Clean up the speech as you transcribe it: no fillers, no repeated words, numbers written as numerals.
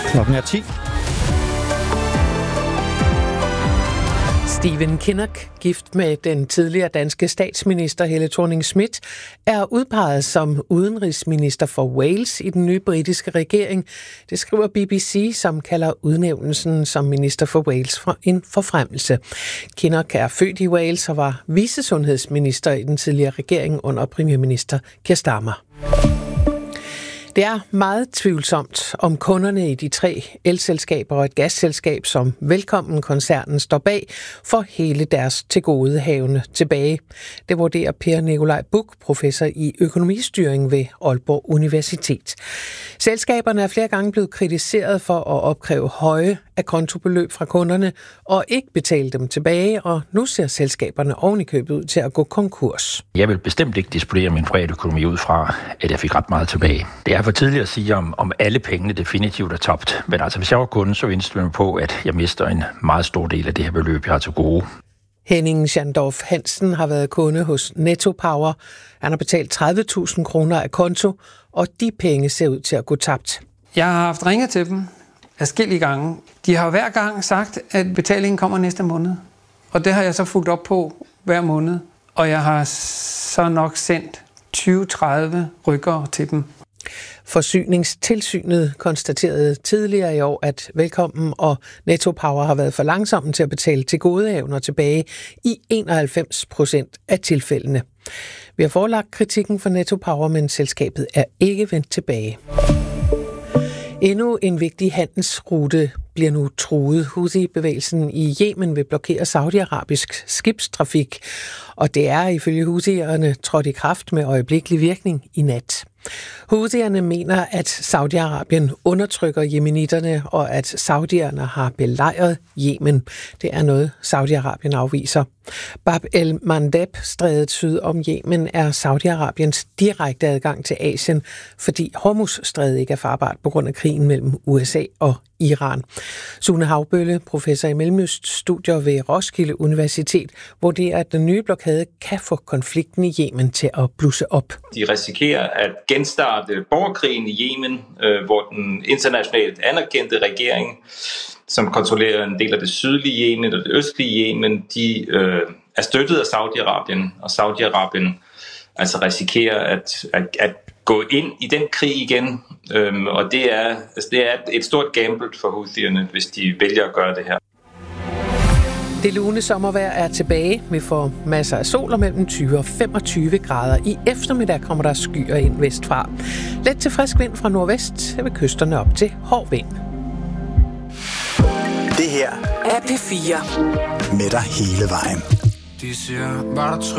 Klokken er 10. Stephen Kinnock, gift med den tidligere danske statsminister Helle Thorning-Schmidt, er udpeget som udenrigsminister for Wales i den nye britiske regering. Det skriver BBC, som kalder udnævnelsen som minister for Wales for en forfremmelse. Kinnock er født i Wales og var vicesundhedsminister i den tidligere regering under premierminister Keir Starmer. Det er meget tvivlsomt, om kunderne i de 3 elselskaber og et gasselskab, som Velkommen-koncernen står bag, får hele deres tilgodehavende tilbage. Det vurderer Per Nikolaj Buch, professor i økonomistyring ved Aalborg Universitet. Selskaberne er flere gange blevet kritiseret for at opkræve høje akontobeløb fra kunderne og ikke betale dem tilbage, og nu ser selskaberne oven i købet ud til at gå konkurs. Jeg vil bestemt ikke disponere min privatøkonomi ud fra, at jeg fik ret meget tilbage. Det er for tidligt at sige, om alle pengene definitivt er tabt. Men altså, hvis jeg var kunde, så indstiller jeg på, at jeg mister en meget stor del af det her beløb, jeg har til gode. Henning Schandorf Hansen har været kunde hos Netto Power. Han har betalt 30.000 kroner af konto, og de penge ser ud til at gå tabt. Jeg har haft ringet til dem adskillige gange. De har hver gang sagt, at betalingen kommer næste måned. Og det har jeg så fulgt op på hver måned. Og jeg har så nok sendt 20-30 rykkere til dem. Forsyningstilsynet konstaterede tidligere i år, at Velkommen og Netto Power har været for langsomme til at betale tilgodehavender tilbage i 91% af tilfældene. Vi har forelagt kritikken for Netto Power, men selskabet er ikke vendt tilbage. Endnu en vigtig handelsrute bliver nu truet. Houthi-bevægelsen i Yemen vil blokere saudi-arabisk skibstrafik, og det er ifølge Houthierne trådt i kraft med øjeblikkelig virkning i nat. Houthierne mener, at Saudi-Arabien undertrykker yemenitterne, og at saudierne har belejret Yemen. Det er noget, Saudi-Arabien afviser. Bab el-Mandeb-strædet syd om Yemen er Saudi-Arabiens direkte adgang til Asien, fordi Hormuz-strædet ikke er farbart på grund af krigen mellem USA og Iran. Sune Havbølle, professor i mellemøststudier ved Roskilde Universitet, vurderer, at den nye blokade kan få konflikten i Yemen til at blusse op. De risikerer at genstarte borgerkrigen i Yemen, hvor den internationalt anerkendte regering, som kontrollerer en del af det sydlige Yemen og det østlige Yemen, de er støttet af Saudi-Arabien, og Saudi-Arabien altså risikerer at gå ind i den krig igen, og det er et stort gamble for Houthierne, hvis de vælger at gøre det her. Det lune sommervejr er tilbage. Vi får masser af sol og mellem 20 og 25 grader. I eftermiddag kommer der skyer ind vestfra. Let til frisk vind fra nordvest ved kysterne op til hård vind. Det her er P4. Med dig hele vejen. De siger, var der